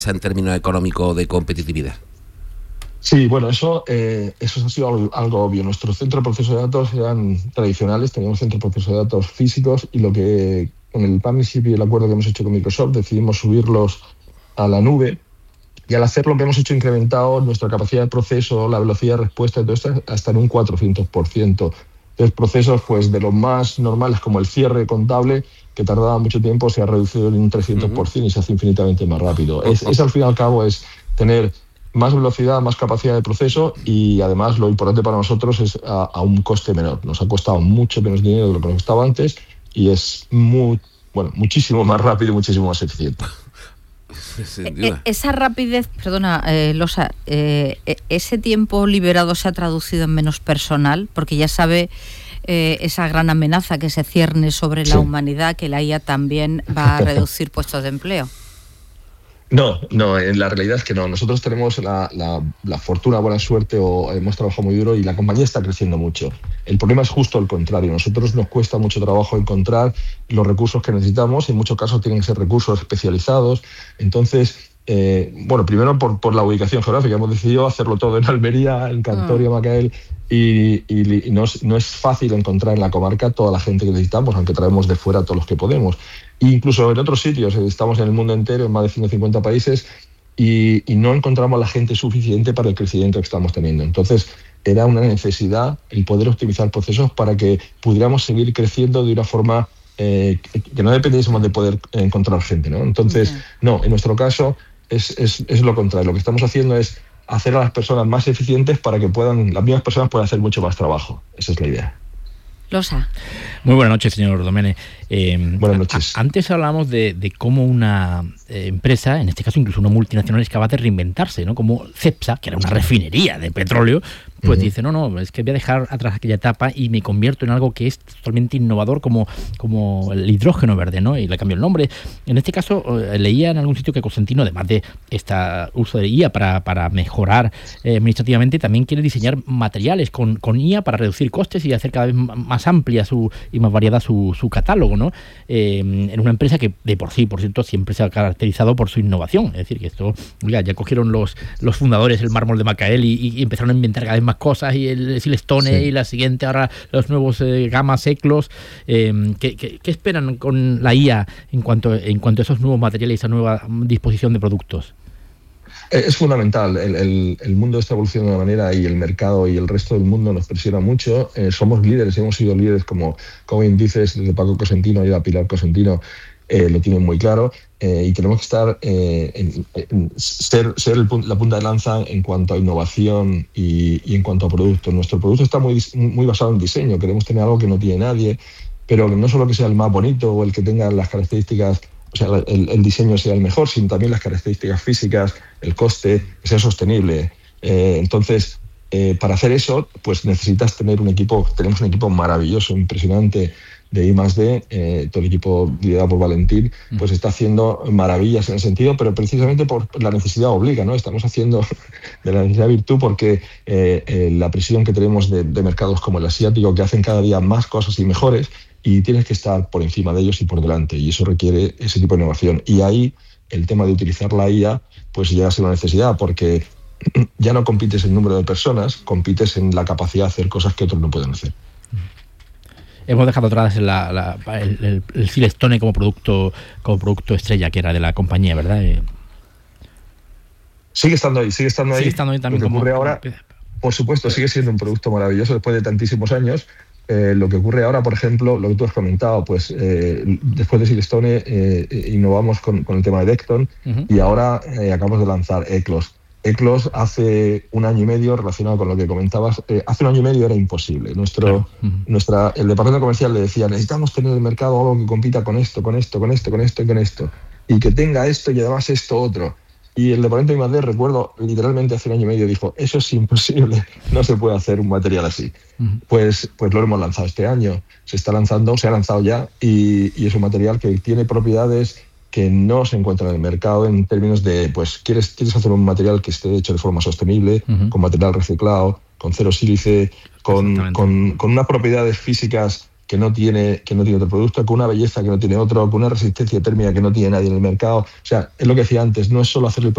en términos económicos de competitividad? Sí, bueno, eso ha sido algo obvio. Nuestros centros de proceso de datos eran tradicionales, teníamos centros de proceso de datos físicos y lo que con el partnership y el acuerdo que hemos hecho con Microsoft decidimos subirlos a la nube. Y al hacerlo hemos hecho incrementado nuestra capacidad de proceso, la velocidad de respuesta, todo esto hasta en un 400%. Entonces, procesos pues, de los más normales, como el cierre contable, que tardaba mucho tiempo, se ha reducido en un 300% y se hace infinitamente más rápido. Es al fin y al cabo, es tener más velocidad, más capacidad de proceso y además lo importante para nosotros es a un coste menor. Nos ha costado mucho menos dinero de lo que nos costaba antes y es muchísimo más rápido y muchísimo más eficiente. Esa rapidez, perdona, Losa, ese tiempo liberado se ha traducido en menos personal, porque ya sabe esa gran amenaza que se cierne sobre la humanidad, que la IA también va a reducir puestos de empleo. No, en la realidad es que no. Nosotros tenemos la fortuna, buena suerte, o hemos trabajado muy duro y la compañía está creciendo mucho. El problema es justo el contrario. A nosotros nos cuesta mucho trabajo encontrar los recursos que necesitamos y en muchos casos tienen que ser recursos especializados. Entonces, primero por la ubicación geográfica. Hemos decidido hacerlo todo en Almería, en Cantoria, Macael, y no es fácil encontrar en la comarca toda la gente que necesitamos, aunque traemos de fuera todos los que podemos. Incluso en otros sitios, estamos en el mundo entero, en más de 150 países, y no encontramos la gente suficiente para el crecimiento que estamos teniendo. Entonces, era una necesidad el poder optimizar procesos para que pudiéramos seguir creciendo de una forma que no dependiésemos de poder encontrar gente, ¿no? Entonces, en nuestro caso es lo contrario. Lo que estamos haciendo es hacer a las personas más eficientes para que las mismas personas puedan hacer mucho más trabajo. Esa es la idea. Losa. Muy buenas noches, señor Domene. Buenas noches. Antes hablábamos de cómo una empresa, en este caso incluso una multinacional, es capaz de reinventarse, ¿no? Como Cepsa, que era una refinería de petróleo, pues dice, no, es que voy a dejar atrás aquella etapa y me convierto en algo que es totalmente innovador como el hidrógeno verde, ¿no? Y le cambio el nombre. En este caso, leía en algún sitio que Cosentino, además de este uso de IA para mejorar administrativamente, también quiere diseñar materiales con IA para reducir costes y hacer cada vez más amplia y más variada su catálogo, ¿no? En una empresa que de por sí, por cierto, siempre se ha caracterizado por su innovación. Es decir, que esto, ya cogieron los fundadores el mármol de Macael y empezaron a inventar cada vez más cosas, y el Silestone y la siguiente, ahora los nuevos gamas Eclos. ¿Qué esperan con la IA en cuanto a esos nuevos materiales y esa nueva disposición de productos? Es fundamental. El mundo está evolucionando de una manera y el mercado y el resto del mundo nos presiona mucho. Somos líderes, hemos sido líderes, como bien dices, desde Paco Cosentino y a Pilar Cosentino, lo tienen muy claro, y tenemos que estar ser la punta de lanza en cuanto a innovación y en cuanto a producto. Nuestro producto está muy basado en diseño. Queremos tener algo que no tiene nadie, pero no solo que sea el más bonito o el que tenga las características, o sea, el diseño sea el mejor, sino también las características físicas, el coste, que sea sostenible. Entonces, para hacer eso, pues necesitas tener un equipo. Tenemos un equipo maravilloso, impresionante, de I+D, todo el equipo liderado por Valentín, pues está haciendo maravillas en el sentido, pero precisamente por la necesidad obliga, ¿no? Estamos haciendo de la necesidad virtud porque la presión que tenemos de mercados como el asiático, que hacen cada día más cosas y mejores, y tienes que estar por encima de ellos y por delante, y eso requiere ese tipo de innovación. Y ahí el tema de utilizar la IA pues llega a ser una necesidad, porque ya no compites en número de personas, compites en la capacidad de hacer cosas que otros no pueden hacer. Hemos dejado atrás el Silestone como producto estrella, que era de la compañía, ¿verdad? Sigue estando ahí. Sigue estando ahí también. Lo que ocurre ahora, por supuesto, sigue siendo un producto maravilloso después de tantísimos años. Lo que ocurre ahora, por ejemplo, lo que tú has comentado, pues después de Silestone innovamos con el tema de Decton, y ahora acabamos de lanzar Eclos. Eclos hace un año y medio, relacionado con lo que comentabas, hace un año y medio era imposible. El departamento comercial le decía, necesitamos tener en el mercado algo que compita con esto, y que tenga esto y además esto otro. Y el departamento de I+D, recuerdo, literalmente hace un año y medio dijo, eso es imposible, no se puede hacer un material así. Pues lo hemos lanzado este año, se ha lanzado ya, y es un material que tiene propiedades que no se encuentran en el mercado, en términos de, pues, quieres hacer un material que esté hecho de forma sostenible, con material reciclado, con cero sílice, con unas propiedades físicas que no tiene otro producto, con una belleza que no tiene otro, con una resistencia térmica que no tiene nadie en el mercado. O sea, es lo que decía antes, no es solo hacer el